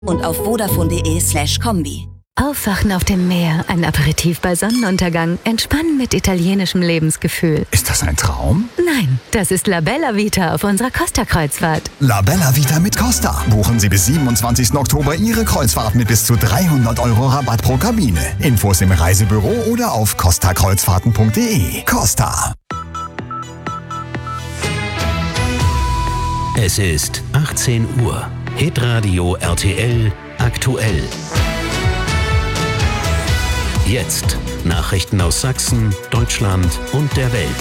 und auf vodafone.de/kombi. Aufwachen auf dem Meer, ein Aperitif bei Sonnenuntergang, entspannen mit italienischem Lebensgefühl. Ist das ein Traum? Nein, das ist La Bella Vita auf unserer Costa-Kreuzfahrt. La Bella Vita mit Costa. Buchen Sie bis 27. Oktober Ihre Kreuzfahrt mit bis zu 300 € Rabatt pro Kabine. Infos im Reisebüro oder auf costakreuzfahrten.de. Costa. Es ist 18 Uhr. Hitradio RTL aktuell. Jetzt Nachrichten aus Sachsen, Deutschland und der Welt.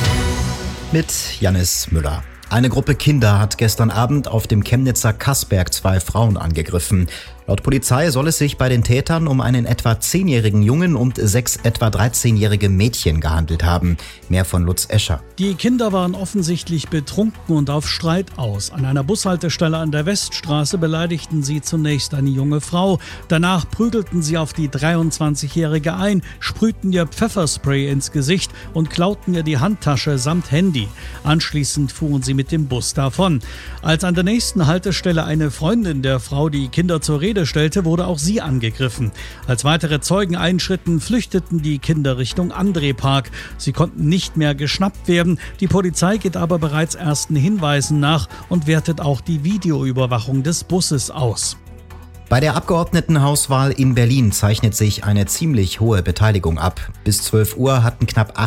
Mit Jannis Müller. Eine Gruppe Kinder hat gestern Abend auf dem Chemnitzer Kassberg 2 Frauen angegriffen. Laut Polizei soll es sich bei den Tätern um einen etwa 10-jährigen Jungen und 6 etwa 13-jährige Mädchen gehandelt haben. Mehr von Lutz Escher. Die Kinder waren offensichtlich betrunken und auf Streit aus. An einer Bushaltestelle an der Weststraße beleidigten sie zunächst eine junge Frau. Danach prügelten sie auf die 23-jährige ein, sprühten ihr Pfefferspray ins Gesicht und klauten ihr die Handtasche samt Handy. Anschließend fuhren sie mit dem Bus davon. Als an der nächsten Haltestelle eine Freundin der Frau die Kinder zur Rede stellte, wurde auch sie angegriffen. Als weitere Zeugen einschritten, flüchteten die Kinder Richtung André-Park. Sie konnten nicht mehr geschnappt werden. Die Polizei geht aber bereits ersten Hinweisen nach und wertet auch die Videoüberwachung des Busses aus. Bei der Abgeordnetenhauswahl in Berlin zeichnet sich eine ziemlich hohe Beteiligung ab. Bis 12 Uhr hatten knapp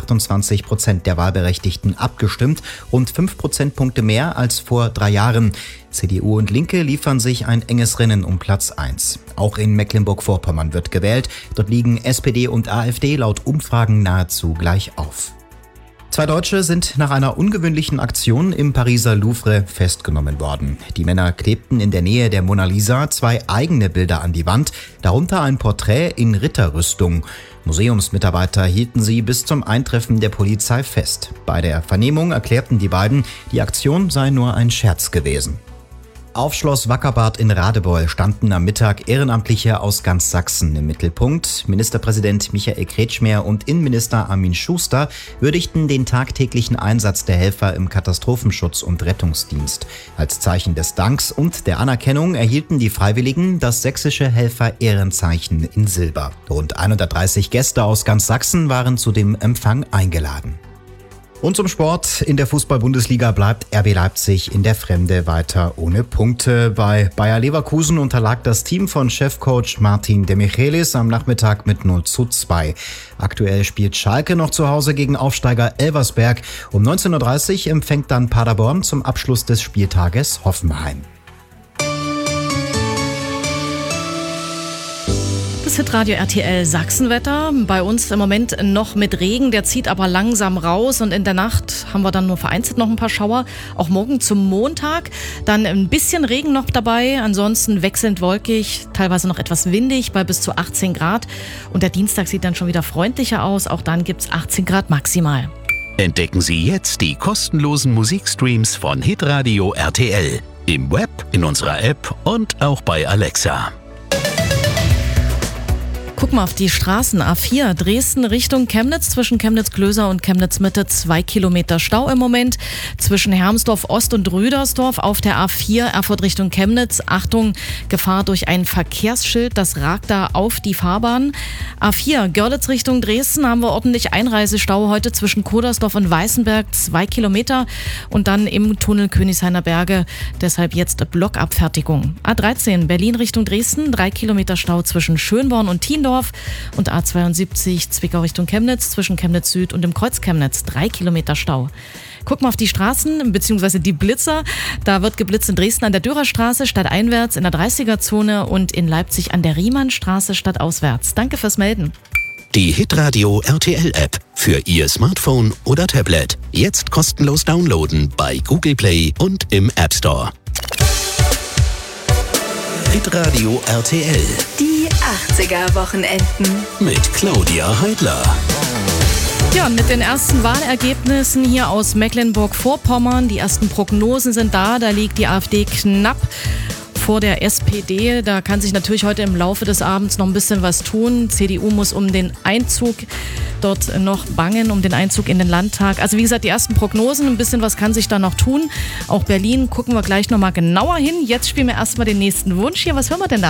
28% der Wahlberechtigten abgestimmt, rund 5 Prozentpunkte mehr als vor 3 Jahren. CDU und Linke liefern sich ein enges Rennen um Platz 1. Auch in Mecklenburg-Vorpommern wird gewählt. Dort liegen SPD und AfD laut Umfragen nahezu gleich auf. 2 Deutsche sind nach einer ungewöhnlichen Aktion im Pariser Louvre festgenommen worden. Die Männer klebten in der Nähe der Mona Lisa 2 eigene Bilder an die Wand, darunter ein Porträt in Ritterrüstung. Museumsmitarbeiter hielten sie bis zum Eintreffen der Polizei fest. Bei der Vernehmung erklärten die beiden, die Aktion sei nur ein Scherz gewesen. Auf Schloss Wackerbad in Radebeul standen am Mittag Ehrenamtliche aus ganz Sachsen im Mittelpunkt. Ministerpräsident Michael Kretschmer und Innenminister Armin Schuster würdigten den tagtäglichen Einsatz der Helfer im Katastrophenschutz- und Rettungsdienst. Als Zeichen des Danks und der Anerkennung erhielten die Freiwilligen das sächsische Helfer-Ehrenzeichen in Silber. Rund 130 Gäste aus ganz Sachsen waren zu dem Empfang eingeladen. Und zum Sport. In der Fußball-Bundesliga bleibt RB Leipzig in der Fremde weiter ohne Punkte. Bei Bayer Leverkusen unterlag das Team von Chefcoach Martin de Michelis am Nachmittag mit 0:2. Aktuell spielt Schalke noch zu Hause gegen Aufsteiger Elversberg. Um 19:30 Uhr empfängt dann Paderborn zum Abschluss des Spieltages Hoffenheim. Das Hitradio RTL Sachsenwetter. Bei uns im Moment noch mit Regen, der zieht aber langsam raus und in der Nacht haben wir dann nur vereinzelt noch ein paar Schauer. Auch morgen zum Montag dann ein bisschen Regen noch dabei, ansonsten wechselnd wolkig, teilweise noch etwas windig bei bis zu 18 Grad. Und der Dienstag sieht dann schon wieder freundlicher aus, auch dann gibt's 18 Grad maximal. Entdecken Sie jetzt die kostenlosen Musikstreams von Hitradio RTL. Im Web, in unserer App und auch bei Alexa. Guck mal auf die Straßen. A4 Dresden Richtung Chemnitz, zwischen Chemnitz-Klöser und Chemnitz-Mitte 2 Kilometer Stau im Moment. Zwischen Hermsdorf Ost und Rüdersdorf auf der A4 Erfurt Richtung Chemnitz. Achtung, Gefahr durch ein Verkehrsschild, das ragt da auf die Fahrbahn. A4 Görlitz Richtung Dresden haben wir ordentlich Einreisestau heute zwischen Kodersdorf und Weißenberg 2 Kilometer und dann im Tunnel Königshainer Berge, deshalb jetzt Blockabfertigung. A13 Berlin Richtung Dresden, 3 Kilometer Stau zwischen Schönborn und Thiendorf. Und A72 Zwickau Richtung Chemnitz, zwischen Chemnitz Süd und dem Kreuz Chemnitz 3 Kilometer Stau. Guck mal auf die Straßen bzw. die Blitzer. Da wird geblitzt in Dresden an der Dürerstraße stadteinwärts, in der 30er-Zone und in Leipzig an der Riemannstraße stadtauswärts. Danke fürs Melden. Die Hitradio RTL App für Ihr Smartphone oder Tablet. Jetzt kostenlos downloaden bei Google Play und im App Store. Hitradio RTL. Die 80er-Wochenenden. Mit Claudia Heidler. Ja, und mit den ersten Wahlergebnissen hier aus Mecklenburg-Vorpommern. Die ersten Prognosen sind da. Da liegt die AfD knapp vor der SPD. Da kann sich natürlich heute im Laufe des Abends noch ein bisschen was tun. CDU muss um den Einzug dort noch bangen, um den Einzug in den Landtag. Also wie gesagt, die ersten Prognosen, ein bisschen was kann sich da noch tun. Auch Berlin gucken wir gleich nochmal genauer hin. Jetzt spielen wir erstmal den nächsten Wunsch hier. Was hören wir denn da?